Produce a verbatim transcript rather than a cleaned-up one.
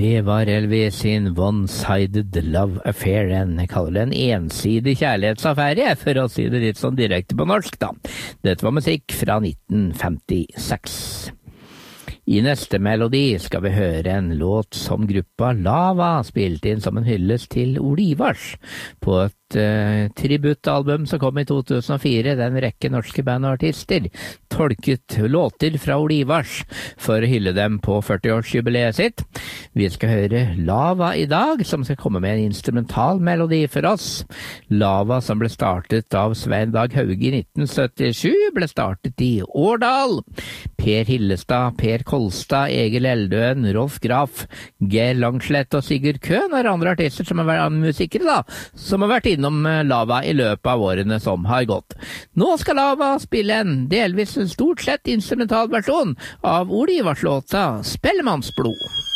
Det var L V sin One-Sided Love Affair, en jeg kaller det en ensidig kjærlighetsaffære, for å si det litt sånn direkte på norsk da. Dette var musikk fra nitten femtiseks. I neste melodi skal vi høre en låt som gruppa Lava spilte inn som en hyllest til Ole Ivars på et uh, tributalbum som kom i to tusen og fire. Den rekke norske band og artister tolket låter fra Ole Ivars for å hylle dem på førtiårsjubileet sitt. Vi skal høre Lava i dag, som skal komme med en instrumental melodi for oss. Lava, som ble startet av Svein Dag Hauge i nitten syttisju, ble startet i Årdal. Per Hillestad, Per Kolstad, Egil Eldøen, Rolf Graf, Geir Langslett og Sigurd Køhn er andre artister som har vært musikere da, som har vært innom Lava i løpet av årene som har gått. Nå skal Lava spille en delvis stort sett instrumental versjon av Ole Ivars låta Spellemannsblod.